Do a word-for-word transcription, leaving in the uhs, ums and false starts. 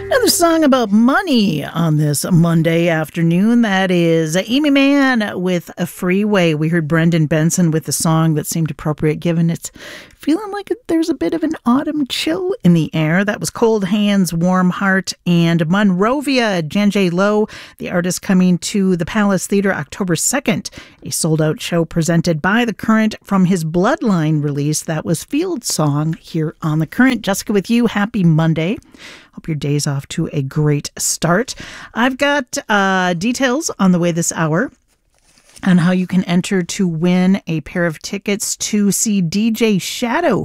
Another song about money on this Monday afternoon. That is Amy Mann with A Freeway. We heard Brendan Benson with a song that seemed appropriate given it's feeling like there's a bit of an autumn chill in the air. That was Cold Hands, Warm Heart, and Monrovia, Jan J. Lowe, the artist coming to the Palace Theatre October second. A sold-out show presented by The Current from his Bloodline release. That was Field Song here on The Current. Jessica with you. Happy Monday. Hope your day's off to a great start. I've got uh, details on the way this hour on how you can enter to win a pair of tickets to see D J Shadow